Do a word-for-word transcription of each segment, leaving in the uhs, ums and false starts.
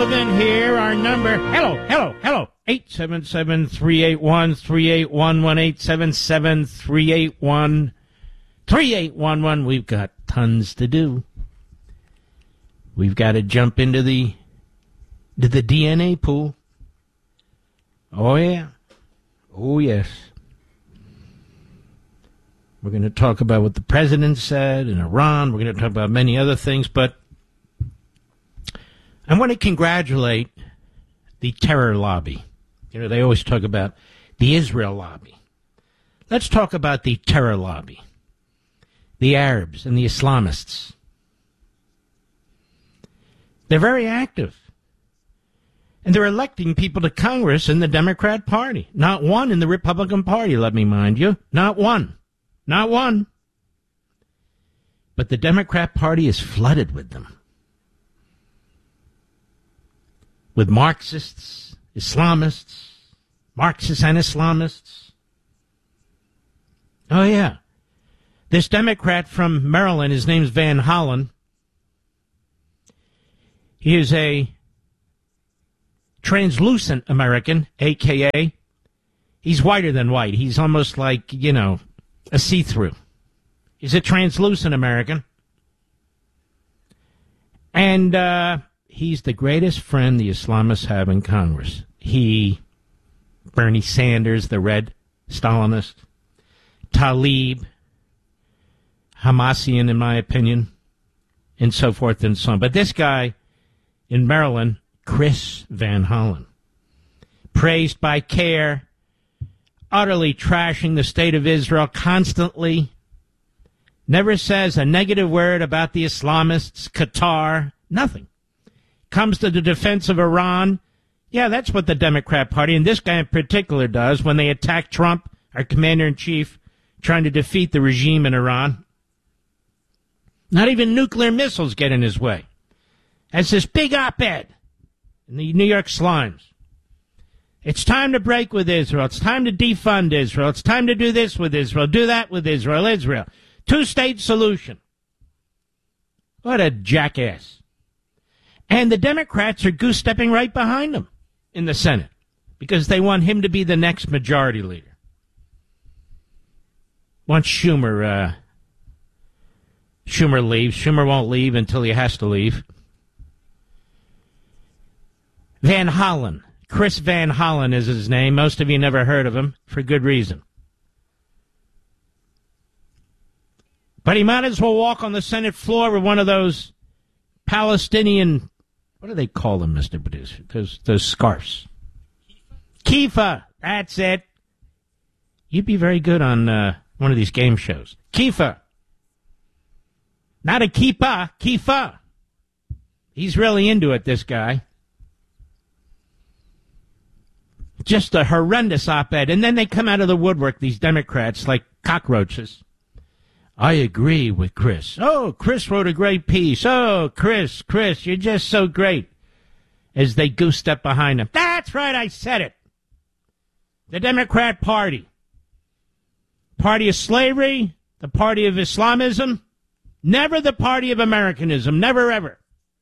Sullivan here. Our number, hello, hello, hello, eight seven seven, three eight one, three eight one one, eight seven seven, three eight one, three eight one one. We've got tons to do. We've got to jump into the, to the D N A pool. Oh, yeah. Oh, yes. We're going to talk about what the president said in Iran. We're going to talk about many other things, but I want to congratulate the terror lobby. You know, they always talk about the Israel lobby. Let's talk about the terror lobby, the Arabs and the Islamists. They're very active. And they're electing people to Congress in the Democrat Party. Not one in the Republican Party, let me mind you. Not one. Not one. But the Democrat Party is flooded with them. With Marxists, Islamists, Marxists and Islamists. Oh, yeah. This Democrat from Maryland, his name's Van Hollen. He is a translucent American, a k a he's whiter than white. He's almost like, you know, a see-through. He's a translucent American. And, uh... he's the greatest friend the Islamists have in Congress. He, Bernie Sanders, the red Stalinist, Tlaib, Hamasian, in my opinion, and so forth and so on. But this guy in Maryland, Chris Van Hollen, praised by CARE, utterly trashing the state of Israel constantly, never says a negative word about the Islamists, Qatar, nothing. Comes to the defense of Iran. Yeah, that's what the Democrat Party, and this guy in particular, does when they attack Trump, our commander-in-chief, trying to defeat the regime in Iran. Not even nuclear missiles get in his way. That's this big op-ed in the New York Slimes. It's time to break with Israel. It's time to defund Israel. It's time to do this with Israel, do that with Israel, Israel. Two-state solution. What a jackass. And the Democrats are goose-stepping right behind him in the Senate because they want him to be the next majority leader. Once Schumer, uh, Schumer leaves, Schumer won't leave until he has to leave. Van Hollen, Chris Van Hollen is his name. Most of you never heard of him for good reason. But he might as well walk on the Senate floor with one of those Palestinian, what do they call them, Mister Producer? Those, those scarves. Kifa. That's it. You'd be very good on uh, one of these game shows. Kifa. Not a kippah, Kifa. He's really into it, this guy. Just a horrendous op-ed. And then they come out of the woodwork, these Democrats, like cockroaches. I agree with Chris. Oh, Chris wrote a great piece. Oh, Chris, Chris, you're just so great. As they goose-step behind him. That's right, I said it. The Democrat Party. Party of slavery, the party of Islamism, never the party of Americanism. Never, ever.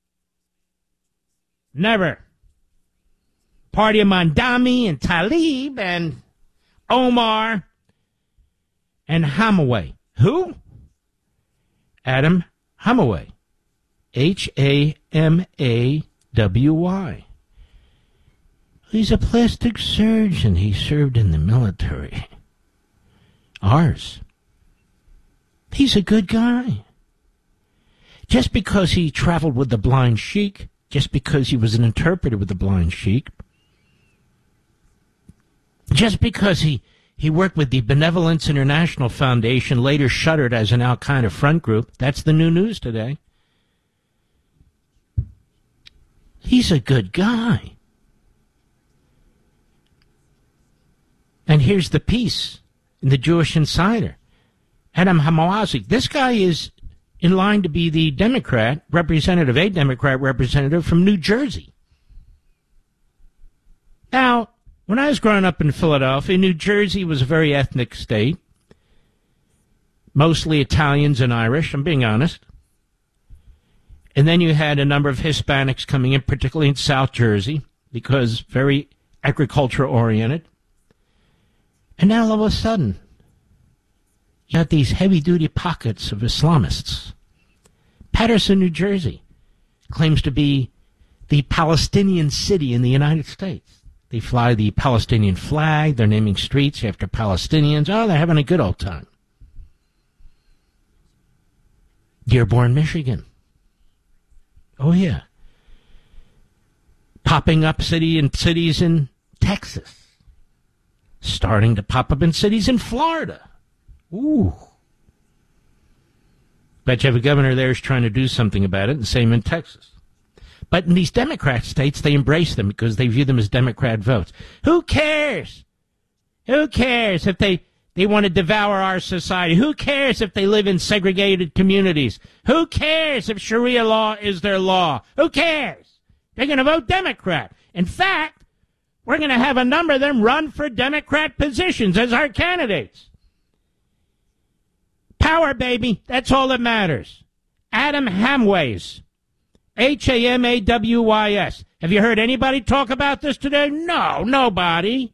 Never. Party of Mandami and Tlaib and Omar and Hamaway. Who? Adam Hamaway. H A M A W Y. He's a plastic surgeon. He served in the military. Ours. He's a good guy. Just because he traveled with the blind sheik, just because he was an interpreter with the blind sheik, just because he He worked with the Benevolence International Foundation, later shuttered as an Al-Qaeda front group. That's the new news today. He's a good guy. And here's the piece in the Jewish Insider. Adam Hamawazi. This guy is in line to be the Democrat representative, a Democrat representative from New Jersey. Now, when I was growing up in Philadelphia, New Jersey was a very ethnic state. Mostly Italians and Irish, I'm being honest. And then you had a number of Hispanics coming in, particularly in South Jersey, because very agriculture-oriented. And now all of a sudden, you got these heavy-duty pockets of Islamists. Paterson, New Jersey, claims to be the Palestinian city in the United States. They fly the Palestinian flag. They're naming streets after Palestinians. Oh, they're having a good old time. Dearborn, Michigan. Oh, yeah. Popping up city in cities in Texas. Starting to pop up in cities in Florida. Ooh. Bet you have a governor there who's trying to do something about it, and same in Texas. But in these Democrat states, they embrace them because they view them as Democrat votes. Who cares? Who cares if they, they want to devour our society? Who cares if they live in segregated communities? Who cares if Sharia law is their law? Who cares? They're going to vote Democrat. In fact, we're going to have a number of them run for Democrat positions as our candidates. Power, baby. That's all that matters. Adam Hamways. H A M A W Y S. Have you heard anybody talk about this today? No, nobody.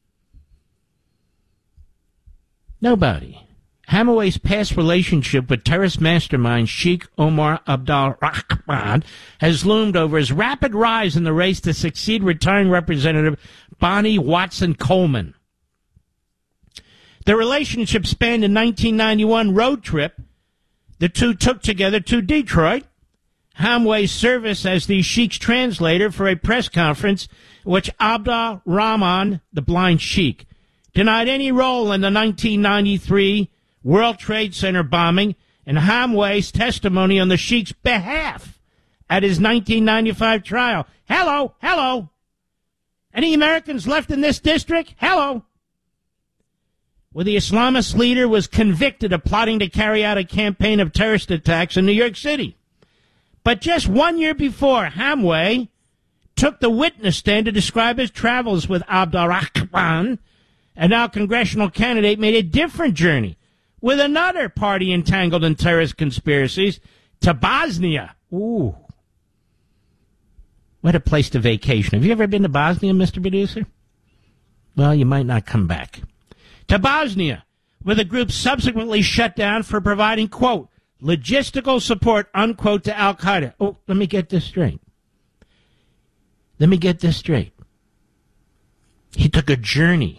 Nobody. Hamaway's past relationship with terrorist mastermind Sheikh Omar Abdul Rahman has loomed over his rapid rise in the race to succeed retiring Representative Bonnie Watson Coleman. The relationship spanned a nineteen ninety-one road trip the two took together to Detroit. Hamway's service as the Sheikh's translator for a press conference in which Abdul Rahman, the blind Sheikh, denied any role in the nineteen ninety-three World Trade Center bombing and Hamway's testimony on the Sheikh's behalf at his nineteen ninety-five trial. Hello, hello. Any Americans left in this district? Hello. Where the Islamist leader was convicted of plotting to carry out a campaign of terrorist attacks in New York City. But just one year before, Hamway took the witness stand to describe his travels with Abdul Rahman, a now congressional candidate, made a different journey with another party entangled in terrorist conspiracies to Bosnia. Ooh. What a place to vacation. Have you ever been to Bosnia, Mister Producer? Well, you might not come back. To Bosnia, where the group subsequently shut down for providing, quote, logistical support, unquote, to al-Qaeda. Oh, let me get this straight. Let me get this straight. He took a journey,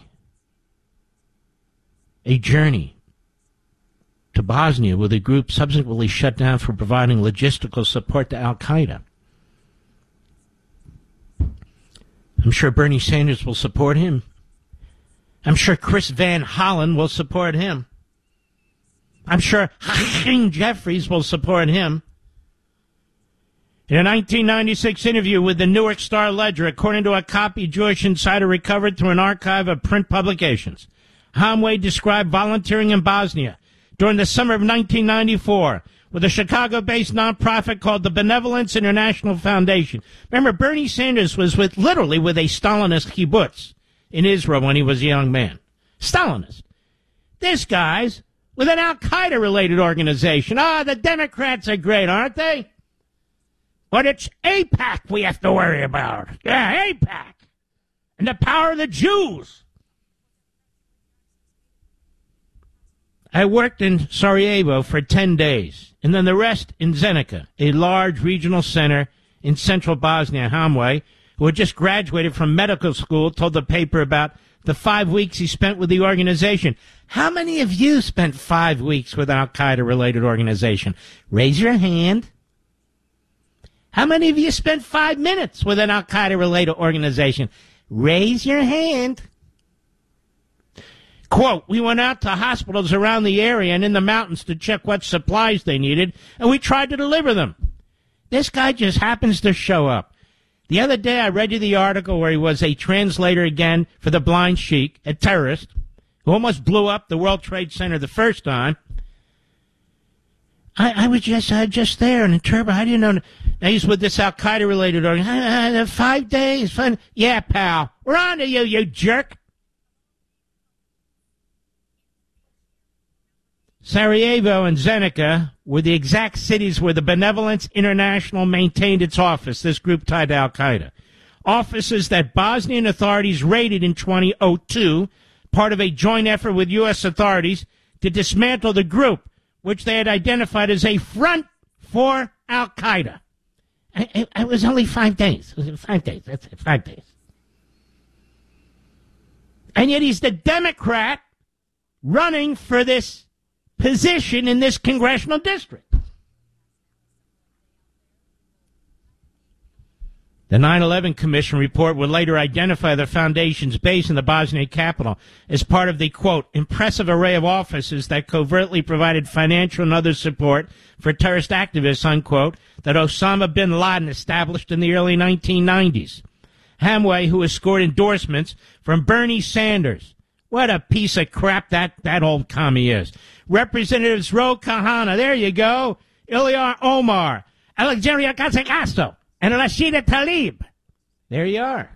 a journey to Bosnia, where the group subsequently shut down for providing logistical support to al-Qaeda. I'm sure Bernie Sanders will support him. I'm sure Chris Van Hollen will support him. I'm sure Hakeem Jeffries will support him. In a nineteen ninety-six interview with the Newark Star Ledger, according to a copy Jewish Insider recovered through an archive of print publications, Hamway described volunteering in Bosnia during the summer of nineteen ninety-four with a Chicago-based nonprofit called the Benevolence International Foundation. Remember, Bernie Sanders was with literally with a Stalinist kibbutz in Israel when he was a young man. Stalinist. This guy's with an al-Qaeda-related organization. Ah, the Democrats are great, aren't they? But it's AIPAC we have to worry about. Yeah, AIPAC. And the power of the Jews. I worked in Sarajevo for ten days, and then the rest in Zenica, a large regional center in central Bosnia. Hamway, who had just graduated from medical school, told the paper about the five weeks he spent with the organization. How many of you spent five weeks with an al-Qaeda-related organization? Raise your hand. How many of you spent five minutes with an al-Qaeda-related organization? Raise your hand. Quote, we went out to hospitals around the area and in the mountains to check what supplies they needed, and we tried to deliver them. This guy just happens to show up. The other day I read you the article where he was a translator again for the blind Sheikh, a terrorist, who almost blew up the World Trade Center the first time. I, I was just I just there and interpret. I didn't know. Now he's with this al-Qaeda-related organization. Uh, five days. Fun. Yeah, pal. We're on to you, you jerk. Sarajevo and Zenica were the exact cities where the Benevolence International maintained its office, this group tied to al-Qaeda. Offices that Bosnian authorities raided in twenty oh two, part of a joint effort with U S authorities to dismantle the group, which they had identified as a front for al-Qaeda. It, it was only five days. It was five days. That's it, five days. And yet he's the Democrat running for this position in this congressional district. The nine eleven Commission report would later identify the foundation's base in the Bosnian capital as part of the, quote, impressive array of offices that covertly provided financial and other support for terrorist activists, unquote, that Osama bin Laden established in the early nineteen nineties. Hamway, who has scored endorsements from Bernie Sanders. What a piece of crap that, that old commie is. Representatives Ro Khanna, there you go, Ilhan Omar, Alexandria Ocasio-Cortez, and Rashida Tlaib. There you are.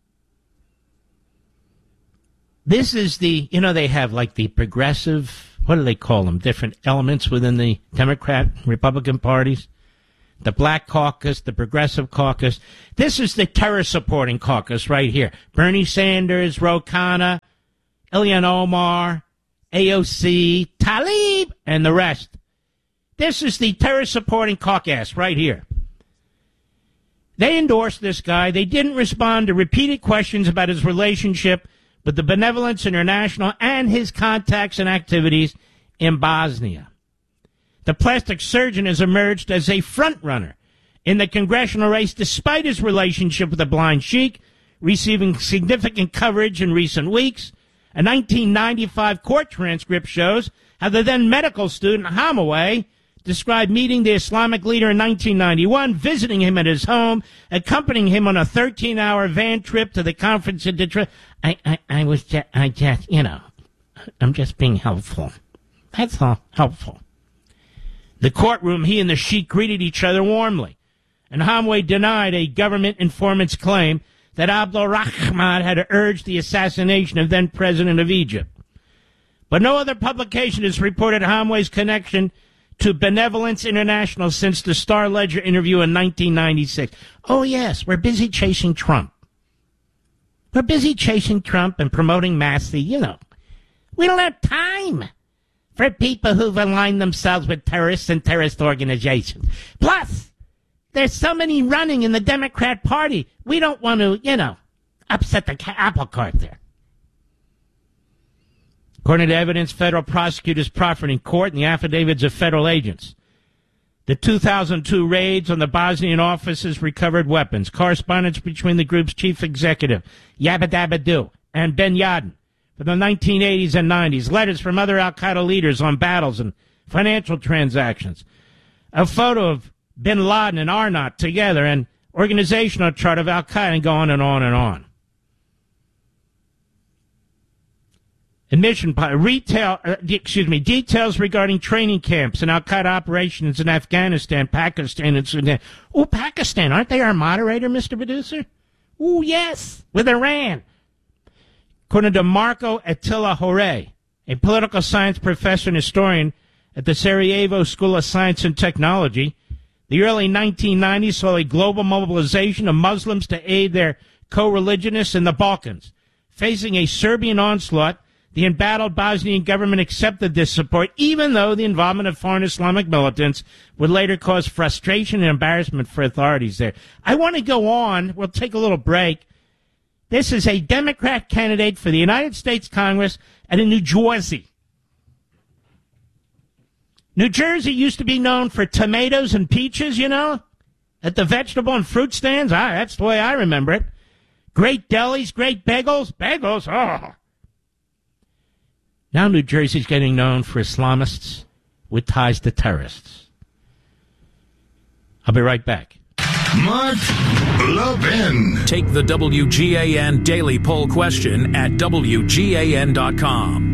This is the, you know, they have like the progressive, what do they call them, different elements within the Democrat, Republican parties. The Black Caucus, the Progressive Caucus. This is the terror-supporting caucus right here. Bernie Sanders, Ro Khanna, Ilhan Omar, A O C, Tlaib, and the rest. This is the terror-supporting caucus right here. They endorsed this guy. They didn't respond to repeated questions about his relationship with the Benevolence International and his contacts and activities in Bosnia. The plastic surgeon has emerged as a front-runner in the congressional race despite his relationship with the blind sheik, receiving significant coverage in recent weeks. A nineteen ninety-five court transcript shows how the then medical student Hamaway described meeting the Islamic leader in nineteen ninety-one, visiting him at his home, accompanying him on a thirteen-hour van trip to the conference in Detroit. I, I, I was just, I just, you know, I'm just being helpful. That's all, helpful. The courtroom, he and the sheik greeted each other warmly, and Hamway denied a government informant's claim that Abdul Rahman had urged the assassination of then-president of Egypt. But no other publication has reported Hamway's connection to Benevolence International since the Star Ledger interview in nineteen ninety-six. Oh, yes, we're busy chasing Trump. We're busy chasing Trump and promoting Massey, you know. We don't have time for people who've aligned themselves with terrorists and terrorist organizations. Plus, there's so many running in the Democrat Party. We don't want to, you know, upset the apple cart there. According to evidence, federal prosecutors proffered in court and the affidavits of federal agents. The two thousand two raids on the Bosnian offices recovered weapons, correspondence between the group's chief executive, Yabba Dabba Doo, and bin Laden from the nineteen eighties and nineties, letters from other al-Qaeda leaders on battles and financial transactions, a photo of bin Laden and Arnott together, and organizational chart of al-Qaeda, and go on and on and on. Admission, retail, uh, excuse me, details regarding training camps and al-Qaeda operations in Afghanistan, Pakistan, and Sudan. Oh, Pakistan, aren't they our moderator, Mister Producer? Oh, yes, with Iran. According to Marco Attila Hore, a political science professor and historian at the Sarajevo School of Science and Technology, the early nineteen nineties saw a global mobilization of Muslims to aid their co-religionists in the Balkans. Facing a Serbian onslaught, the embattled Bosnian government accepted this support, even though the involvement of foreign Islamic militants would later cause frustration and embarrassment for authorities there. I want to go on. We'll take a little break. This is a Democrat candidate for the United States Congress out of New Jersey. New Jersey used to be known for tomatoes and peaches, you know, at the vegetable and fruit stands. Ah, that's the way I remember it. Great delis, great bagels. Bagels, oh. Now New Jersey's getting known for Islamists with ties to terrorists. I'll be right back. Mark Levin. Take the W G A N Daily Poll question at W G A N dot com.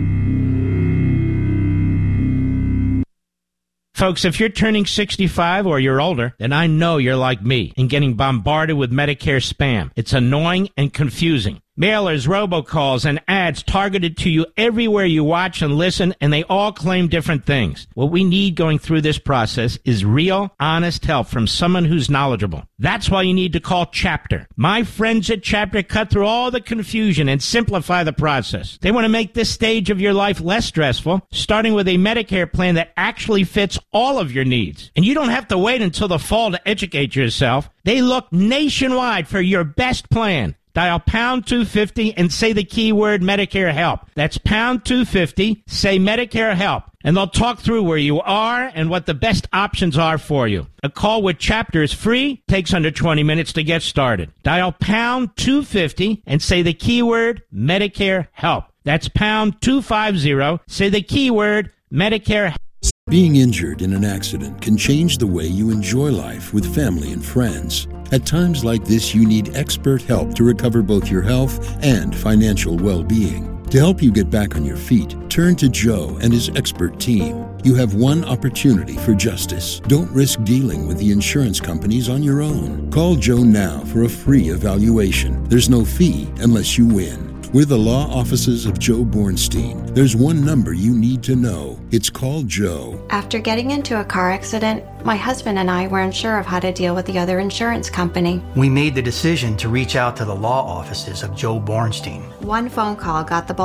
Folks, if you're turning sixty-five or you're older, then I know you're like me and getting bombarded with Medicare spam. It's annoying and confusing. Mailers, robocalls, and ads targeted to you everywhere you watch and listen, and they all claim different things. What we need going through this process is real, honest help from someone who's knowledgeable. That's why you need to call Chapter. My friends at Chapter cut through all the confusion and simplify the process. They want to make this stage of your life less stressful, starting with a Medicare plan that actually fits all of your needs. And you don't have to wait until the fall to educate yourself. They look nationwide for your best plan. Dial pound two fifty and say the keyword Medicare Help. That's pound two fifty, say Medicare Help, and they'll talk through where you are and what the best options are for you. A call with Chapter is free, takes under twenty minutes to get started. Dial pound two fifty and say the keyword Medicare Help. That's pound two fifty, say the keyword Medicare Help. Being injured in an accident can change the way you enjoy life with family and friends. At times like this, you need expert help to recover both your health and financial well-being. To help you get back on your feet, turn to Joe and his expert team. You have one opportunity for justice. Don't risk dealing with the insurance companies on your own. Call Joe now for a free evaluation. There's no fee unless you win. We're the law offices of Joe Bornstein. There's one number you need to know. It's called Joe. After getting into a car accident, my husband and I weren't sure of how to deal with the other insurance company. We made the decision to reach out to the law offices of Joe Bornstein. One phone call got the ball